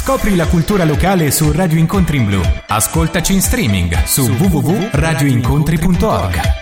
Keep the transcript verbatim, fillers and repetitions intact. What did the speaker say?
Scopri la cultura locale su Radio Incontri in Blu. Ascoltaci in streaming su w w w punto radio incontri punto org.